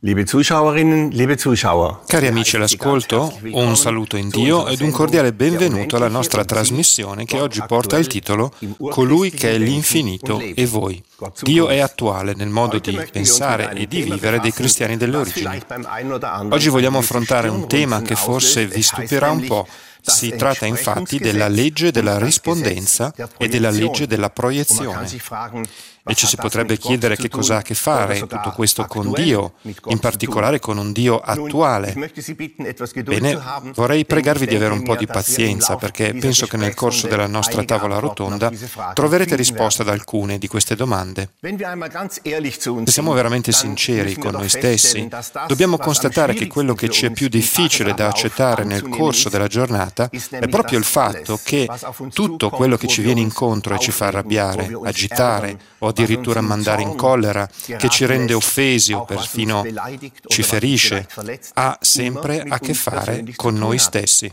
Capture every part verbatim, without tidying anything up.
Liebe Zuschauerinnen, liebe Zuschauer. Cari amici all'ascolto, un saluto in Dio ed un cordiale benvenuto alla nostra trasmissione che oggi porta il titolo Colui che è l'infinito e voi. Dio è attuale nel modo di pensare e di vivere dei cristiani delle origini. Oggi vogliamo affrontare un tema che forse vi stupirà un po'. Si tratta infatti della legge della rispondenza e della legge della proiezione. E ci si potrebbe chiedere che cosa ha a che fare tutto questo con Dio, in particolare con un Dio attuale. Bene, vorrei pregarvi di avere un po' di pazienza, perché penso che nel corso della nostra tavola rotonda troverete risposta ad alcune di queste domande. Se siamo veramente sinceri con noi stessi, dobbiamo constatare che quello che ci è più difficile da accettare nel corso della giornata è proprio il fatto che tutto quello che ci viene incontro e ci fa arrabbiare, agitare o addirittura mandare in collera, che ci rende offesi o perfino ci ferisce, ha sempre a che fare con noi stessi.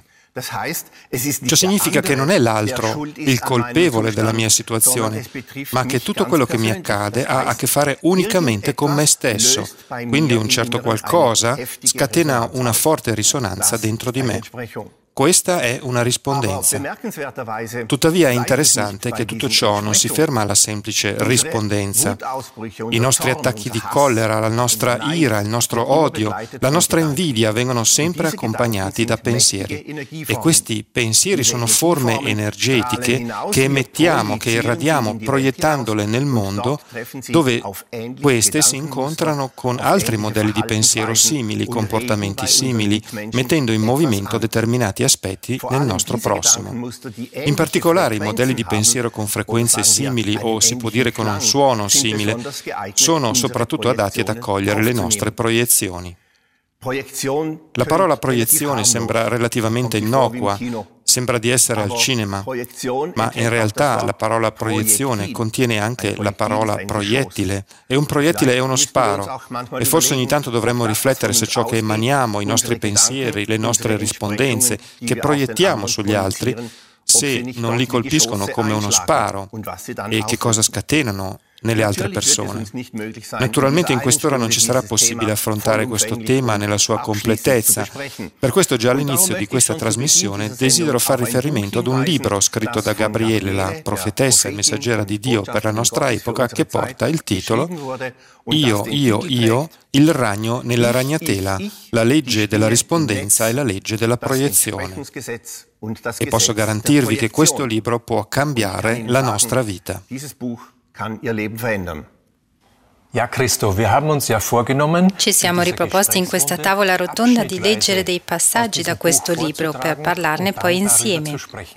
Ciò significa che non è l'altro il colpevole della mia situazione, ma che tutto quello che mi accade ha a che fare unicamente con me stesso. Quindi un certo qualcosa scatena una forte risonanza dentro di me. Questa è una rispondenza. Tuttavia è interessante che tutto ciò non si ferma alla semplice rispondenza. I nostri attacchi di collera, la nostra ira, il nostro odio, la nostra invidia vengono sempre accompagnati da pensieri. E questi pensieri sono forme energetiche che emettiamo, che irradiamo, proiettandole nel mondo, dove queste si incontrano con altri modelli di pensiero simili, comportamenti simili, mettendo in movimento determinati aspetti nel nostro prossimo. In particolare i modelli di pensiero con frequenze simili o si può dire con un suono simile sono soprattutto adatti ad accogliere le nostre proiezioni. La parola proiezione sembra relativamente innocua, sembra di essere al cinema, ma in realtà la parola proiezione contiene anche la parola proiettile, e un proiettile è uno sparo, e forse ogni tanto dovremmo riflettere se ciò che emaniamo, i nostri pensieri, le nostre rispondenze, che proiettiamo sugli altri, se non li colpiscono come uno sparo, e che cosa scatenano nelle altre persone. Naturalmente in quest'ora non ci sarà possibile affrontare questo tema nella sua completezza. Per questo già all'inizio di questa trasmissione desidero far riferimento ad un libro scritto da Gabriele, la profetessa e messaggera di Dio per la nostra epoca, che porta il titolo Io, io, io, il ragno nella ragnatela, la legge della rispondenza e la legge della proiezione. E posso garantirvi che questo libro può cambiare la nostra vita. Ci siamo riproposti in questa tavola rotonda di leggere dei passaggi da questo libro per parlarne poi insieme.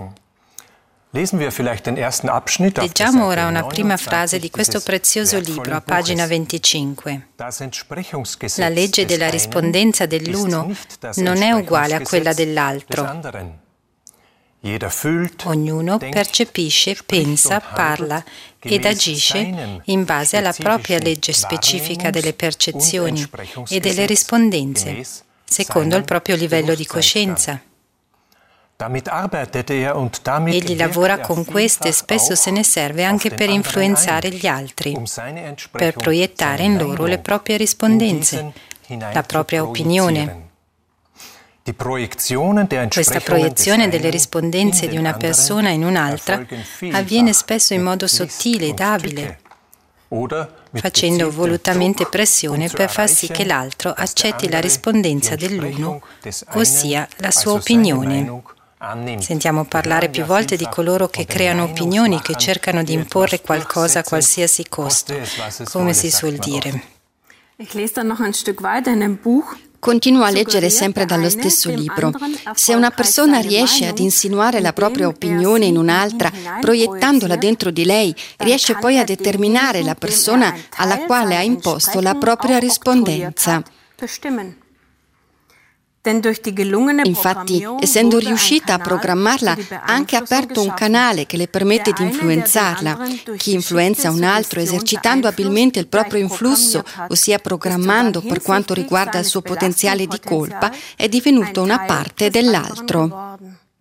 Leggiamo ora una prima frase di questo prezioso libro, a pagina venticinque. La legge della rispondenza dell'uno non è uguale a quella dell'altro. Ognuno percepisce, pensa, parla ed agisce in base alla propria legge specifica delle percezioni e delle rispondenze, secondo il proprio livello di coscienza. Egli lavora con queste e spesso se ne serve anche per influenzare gli altri, per proiettare in loro le proprie rispondenze, la propria opinione. Questa proiezione delle rispondenze di una persona in un'altra avviene spesso in modo sottile ed abile, facendo volutamente pressione per far sì che l'altro accetti la rispondenza dell'uno, ossia la sua opinione. Sentiamo parlare più volte di coloro che creano opinioni, che cercano di imporre qualcosa a qualsiasi costo, come si suol dire. Continua a leggere sempre dallo stesso libro. Se una persona riesce ad insinuare la propria opinione in un'altra, proiettandola dentro di lei, riesce poi a determinare la persona alla quale ha imposto la propria rispondenza. Infatti, essendo riuscita a programmarla, ha anche aperto un canale che le permette di influenzarla. Chi influenza un altro esercitando abilmente il proprio influsso, ossia programmando per quanto riguarda il suo potenziale di colpa, è divenuto una parte dell'altro.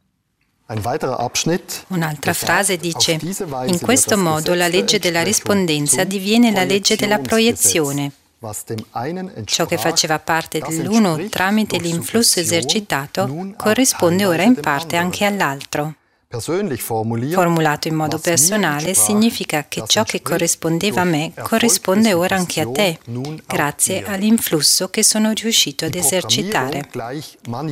Un'altra frase dice: in questo modo la legge della rispondenza diviene la legge della proiezione. Ciò che faceva parte dell'uno tramite l'influsso esercitato corrisponde ora in parte anche all'altro. Formulato in modo personale significa che ciò che corrispondeva a me corrisponde ora anche a te, grazie all'influsso che sono riuscito ad esercitare.